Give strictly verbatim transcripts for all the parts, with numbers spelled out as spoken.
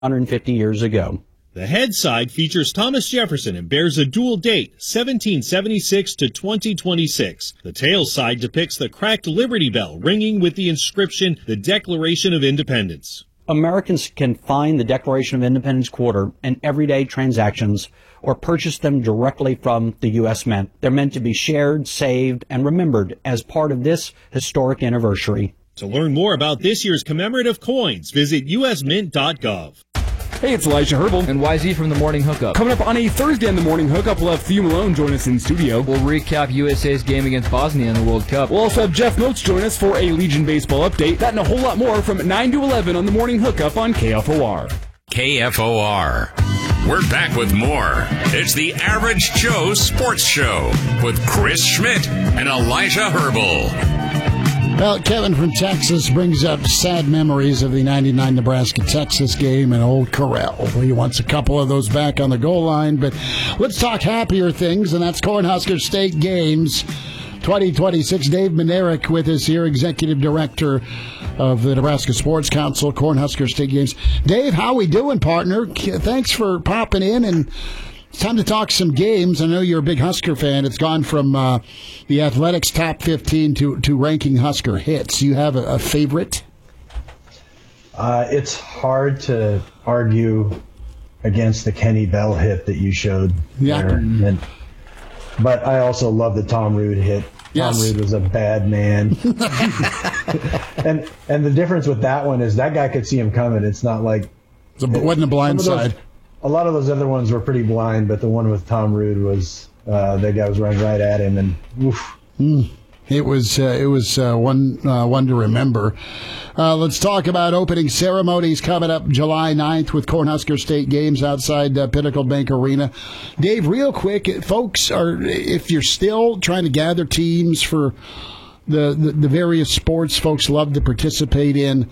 one hundred fifty years ago. The head side features Thomas Jefferson and bears a dual date, seventeen seventy-six to twenty twenty-six. The tail side depicts the cracked Liberty Bell ringing with the inscription, the Declaration of Independence. Americans can find the Declaration of Independence quarter in everyday transactions or purchase them directly from the U S Mint. They're meant to be shared, saved, and remembered as part of this historic anniversary. To learn more about this year's commemorative coins, visit U S mint dot gov. Hey, it's Elijah Herbal. And Y Z from The Morning Hookup. Coming up on a Thursday on The Morning Hookup, we'll have Theo Malone join us in studio. We'll recap U S A's game against Bosnia in the World Cup. We'll also have Jeff Moats join us for a Legion baseball update. That and a whole lot more from nine to eleven on The Morning Hookup on K F O R. K F O R. We're back with more. It's the Average Joe Sports Show with Chris Schmidt and Elijah Herbal. Well, Kevin from Texas brings up sad memories of the ninety-nine Nebraska-Texas game in Old Corral. He wants a couple of those back on the goal line, but let's talk happier things, and that's Cornhusker State Games twenty twenty-six. Dave Manerick with us here, Executive Director of the Nebraska Sports Council, Cornhusker State Games. Dave, how we doing, partner? Thanks for popping in, and it's time to talk some games. I know you're a big Husker fan. It's gone from uh, the Athletics top fifteen to, to ranking Husker hits. You have a, a favorite? Uh, it's hard to argue against the Kenny Bell hit that you showed yeah. there. And, but I also love the Tom Rood hit. Yes. Tom Rood was a bad man. and and the difference with that one is that guy could see him coming. It's not like... It wasn't a blind side. A lot of those other ones were pretty blind, but the one with Tom Rood was, uh, that guy was running right at him, and oof. Mm. It was uh, it was uh, one uh, one to remember. Uh, let's talk about opening ceremonies coming up July ninth with Cornhusker State Games outside uh, Pinnacle Bank Arena. Dave, real quick, folks, are if you're still trying to gather teams for the, the, the various sports folks love to participate in,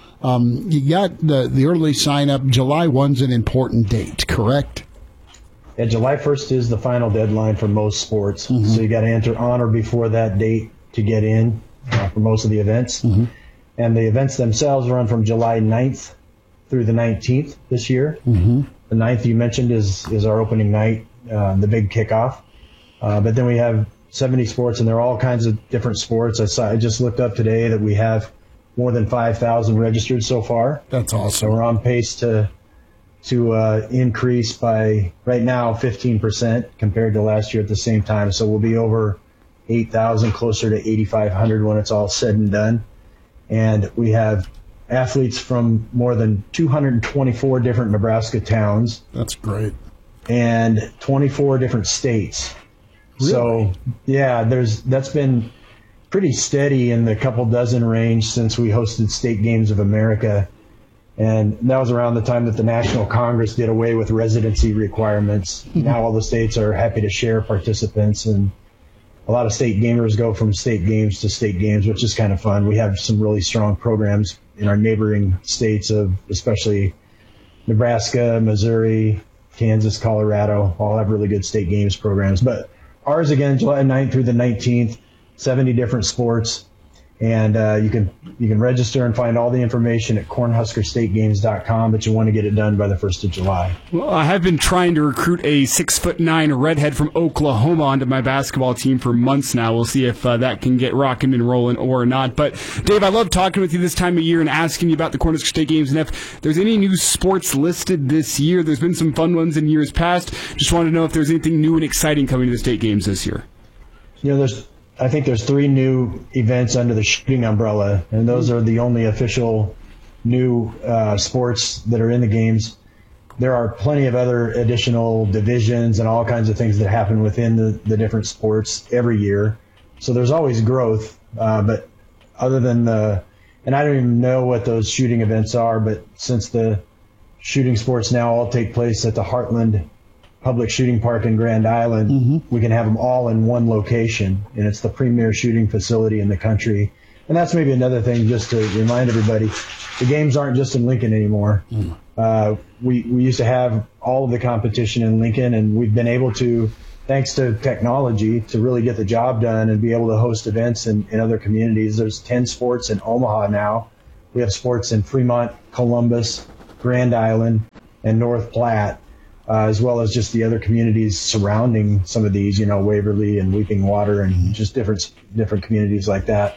Um, you got the, the early sign-up. July first is an important date, correct? Yeah, July first is the final deadline for most sports. Mm-hmm. So you got to enter on or before that date to get in uh, for most of the events. Mm-hmm. And the events themselves run from July ninth through the nineteenth this year. Mm-hmm. The ninth you mentioned is, is our opening night, uh, the big kickoff. Uh, but then we have seventy sports, and there are all kinds of different sports. I, saw, I just looked up today that we have more than five thousand registered so far. That's awesome. So we're on pace to to uh, increase by, right now, fifteen percent compared to last year at the same time. So we'll be over eight thousand, closer to eighty-five hundred when it's all said and done. And we have athletes from more than two hundred twenty-four different Nebraska towns. That's great. And twenty-four different states. Really? So, yeah, there's that's been pretty steady in the couple dozen range since we hosted State Games of America. And that was around the time that the National Congress did away with residency requirements. Mm-hmm. Now all the states are happy to share participants, and a lot of state gamers go from state games to state games, which is kind of fun. We have some really strong programs in our neighboring states of especially Nebraska, Missouri, Kansas, Colorado, all have really good state games programs. But ours, again, July ninth through the nineteenth, seventy different sports, and uh, you can you can register and find all the information at cornhusker state games dot com, but you want to get it done by the first of July. Well, I have been trying to recruit a six foot nine redhead from Oklahoma onto my basketball team for months now. We'll see if uh, that can get rocking and rolling or not. But Dave, I love talking with you this time of year and asking you about the Cornhusker State Games, and if there's any new sports listed this year. There's been some fun ones in years past. Just wanted to know if there's anything new and exciting coming to the state games this year. You know, there's I think there's three new events under the shooting umbrella, and those are the only official new uh, sports that are in the games. There are plenty of other additional divisions and all kinds of things that happen within the, the different sports every year. So there's always growth, uh, but other than the, and I don't even know what those shooting events are, but since the shooting sports now all take place at the Heartland Public Shooting Park in Grand Island, mm-hmm. we can have them all in one location, and it's the premier shooting facility in the country. And that's maybe another thing just to remind everybody, the games aren't just in Lincoln anymore. Mm. Uh, we, we used to have all of the competition in Lincoln, and we've been able to, thanks to technology, to really get the job done and be able to host events in, in other communities. There's ten sports in Omaha now. We have sports in Fremont, Columbus, Grand Island, and North Platte, uh, as well as just the other communities surrounding some of these, you know, Waverly and Weeping Water and just different different communities like that.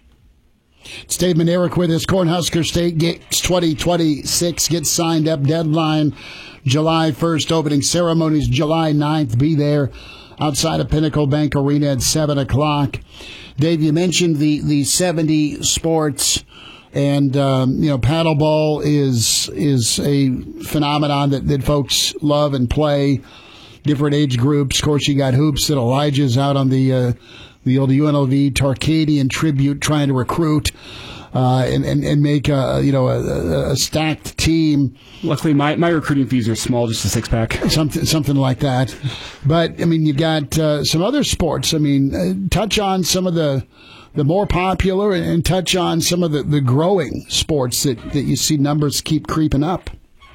It's Dave Manerick with us. Cornhusker State Games twenty twenty-six. Get signed up. Deadline July first. Opening ceremonies July ninth. Be there outside of Pinnacle Bank Arena at seven o'clock. Dave, you mentioned the, the seventy sports, and um, you know, paddleball is is a phenomenon that, that folks love and play. Different age groups. Of course, you got hoops that Elijah's out on the uh, the old U N L V Tarkadian tribute, trying to recruit uh, and, and and make a you know a, a stacked team. Luckily, my, my recruiting fees are small, just a six pack, something something like that. But I mean, you've got uh, some other sports. I mean, uh, touch on some of the the more popular, and, and touch on some of the, the growing sports that, that you see numbers keep creeping up.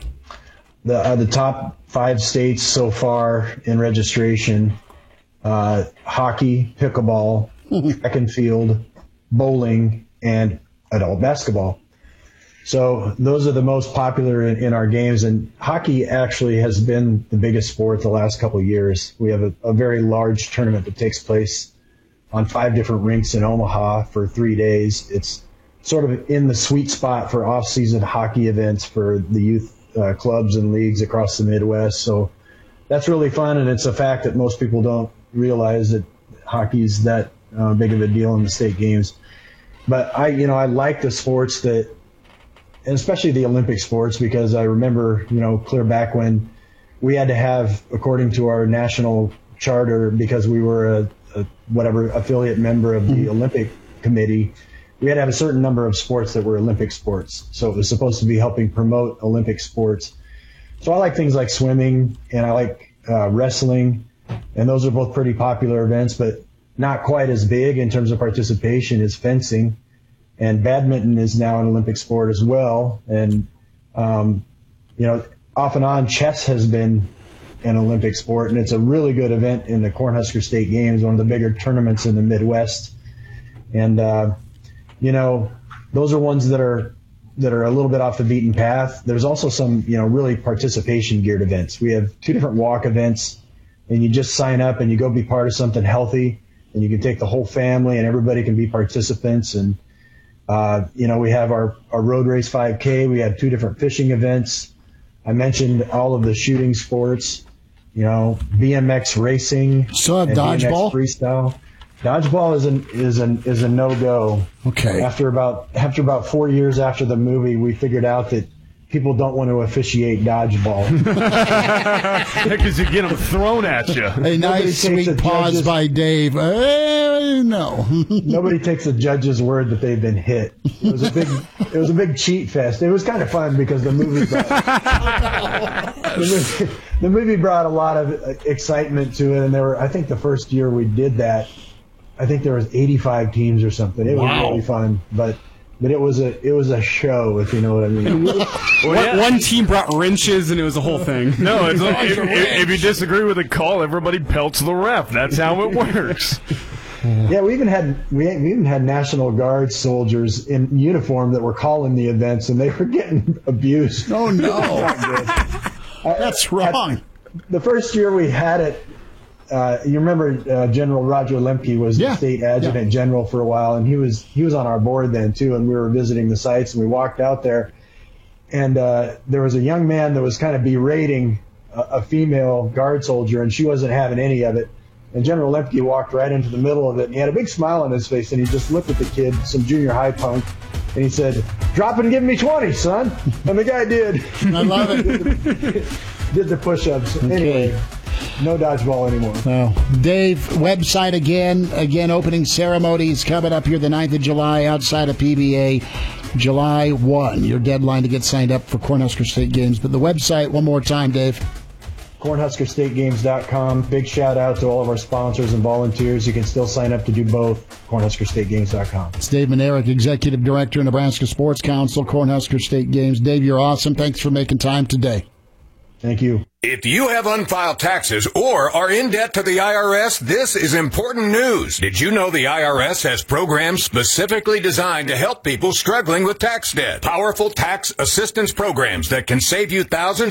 The uh, the top five states so far in registration. Uh, hockey, pickleball, track and field, bowling, and adult basketball. So those are the most popular in, in our games. And hockey actually has been the biggest sport the last couple of years. We have a, a very large tournament that takes place on five different rinks in Omaha for three days. It's sort of in the sweet spot for off-season hockey events for the youth uh, clubs and leagues across the Midwest. So that's really fun, and it's a fact that most people don't realize that hockey's that uh, big of a deal in the state games. But I, you know, I like the sports that, and especially the Olympic sports, because I remember, you know, clear back when we had to have, according to our national charter, because we were a, a whatever affiliate member of the mm-hmm. Olympic Committee, we had to have a certain number of sports that were Olympic sports. So it was supposed to be helping promote Olympic sports. So I like things like swimming, and I like uh, wrestling. And those are both pretty popular events, but not quite as big in terms of participation as fencing. And badminton is now an Olympic sport as well. And, um, you know, off and on, chess has been an Olympic sport, and it's a really good event in the Cornhusker State Games, one of the bigger tournaments in the Midwest. And, uh, you know, those are ones that are that are a little bit off the beaten path. There's also some, you know, really participation geared events. We have two different walk events. And you just sign up and you go be part of something healthy, and you can take the whole family and everybody can be participants. And, uh, you know, we have our, our road race five K. We have two different fishing events. I mentioned all of the shooting sports, you know, B M X racing. Still have dodgeball? B M X freestyle. Dodgeball is an is an is a no go. Okay. After about after about four years after the movie, we figured out that people don't want to officiate dodgeball. Because you get them thrown at you. A nice sweet pause judge's, by Dave. Uh, no. Nobody takes a judge's word that they've been hit. It was a big it was a big cheat fest. It was kind of fun because the movie brought, the, movie, the movie brought a lot of excitement to it, and there were I think the first year we did that, I think there was eighty-five teams or something. It was wow. really fun, but But it was a it was a show, if you know what I mean. well, yeah. One team brought wrenches, and it was a whole thing. No, it's like, if, if you disagree with the call, everybody pelts the ref. That's how it works. Yeah, we even had we, we even had National Guard soldiers in uniform that were calling the events, and they were getting abused. Oh no, that's wrong. I, the first year we had it. Uh, you remember uh, General Roger Lemke was yeah. the state adjutant yeah. general for a while, and he was he was on our board then too. And we were visiting the sites, and we walked out there, and uh, there was a young man that was kind of berating a, a female guard soldier, and she wasn't having any of it. And General Lemke walked right into the middle of it, and he had a big smile on his face, and he just looked at the kid, some junior high punk, and he said, "Drop it and give me twenty, son." And the guy did. I love it. did, the, did the push-ups. Okay. Anyway. No dodgeball anymore. Well, Dave, website again. Again, opening ceremonies coming up here the ninth of July outside of P B A. July first, your deadline to get signed up for Cornhusker State Games. But the website, one more time, Dave. Cornhusker State Games dot com. Big shout out to all of our sponsors and volunteers. You can still sign up to do both. Cornhusker State Games dot com. It's Dave Manerick, Executive Director, Nebraska Sports Council, Cornhusker State Games. Dave, you're awesome. Thanks for making time today. Thank you. If you have unfiled taxes or are in debt to the I R S, this is important news. Did you know the I R S has programs specifically designed to help people struggling with tax debt? Powerful tax assistance programs that can save you thousands